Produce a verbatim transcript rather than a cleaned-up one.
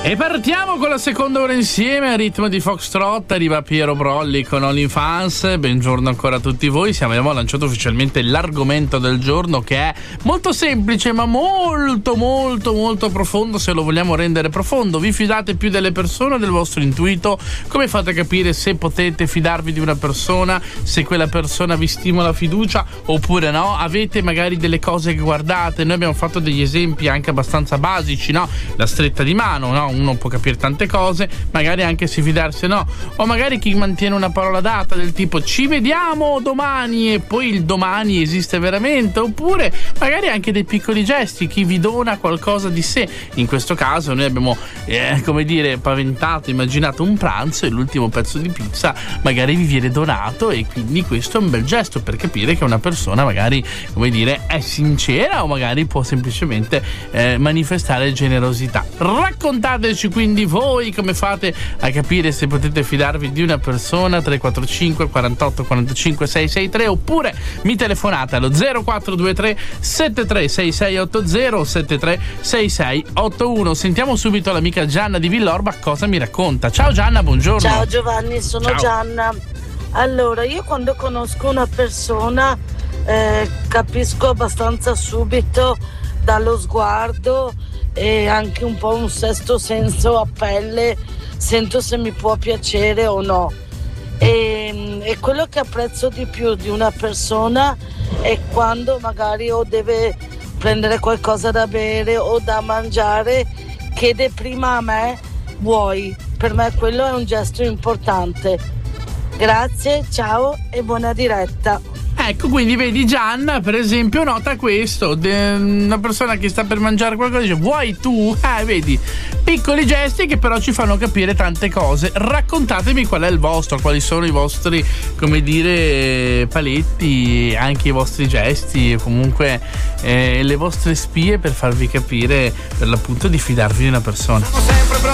E partiamo con la seconda ora insieme a ritmo di Foxtrot. Arriva Piero Brolli con OnlyFans. Buongiorno ancora a tutti voi. Siamo, abbiamo lanciato ufficialmente l'argomento del giorno, che è molto semplice ma molto molto molto profondo, se lo vogliamo rendere profondo. Vi fidate più delle persone o del vostro intuito? Come fate a capire se potete fidarvi di una persona, se quella persona vi stimola fiducia oppure no? Avete magari delle cose che guardate. Noi abbiamo fatto degli esempi anche abbastanza basici, no? La stretta di mano, no? Uno può capire tante cose, magari anche se fidarsi o no, o magari chi mantiene una parola data del tipo ci vediamo domani e poi il domani esiste veramente, oppure magari anche dei piccoli gesti, chi vi dona qualcosa di sé. In questo caso noi abbiamo eh, come dire paventato, immaginato un pranzo e l'ultimo pezzo di pizza magari vi viene donato, e quindi questo è un bel gesto per capire che una persona magari, come dire, è sincera o magari può semplicemente eh, manifestare generosità. Raccontate quindi voi come fate a capire se potete fidarvi di una persona. Tre quattro cinque quarantotto quarantacinque sei sei tre, oppure mi telefonate allo zero quattro due tre sette tre sei sei otto zero sette tre sei sei otto uno. Sentiamo subito l'amica Gianna di Villorba cosa mi racconta. Ciao Gianna, buongiorno. Ciao Giovanni, sono Ciao. Gianna. Allora, io quando conosco una persona eh, capisco abbastanza subito dallo sguardo e anche un po' un sesto senso a pelle, sento se mi può piacere o no. E, e quello che apprezzo di più di una persona è quando magari o deve prendere qualcosa da bere o da mangiare, chiede prima a me: vuoi? Per me quello è un gesto importante. Grazie, ciao e buona diretta. Ecco, quindi vedi, Gianna per esempio nota questo, de- una persona che sta per mangiare qualcosa dice vuoi tu? Eh, vedi, piccoli gesti che però ci fanno capire tante cose. Raccontatemi qual è il vostro, quali sono i vostri, come dire, paletti, anche i vostri gesti, comunque eh, le vostre spie per farvi capire per l'appunto di fidarvi di una persona.